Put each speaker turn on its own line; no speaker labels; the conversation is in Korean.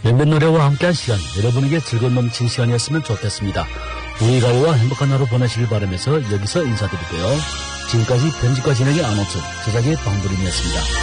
몇몇 노래와 함께한 시간, 여러분에게 즐거운 넘치는 시간이었으면 좋겠습니다. 우리가요와 행복한 하루 보내시길 바라면서 여기서 인사드릴게요. 지금까지 편집과 진행의 안호준, 제작의 방부림이었습니다.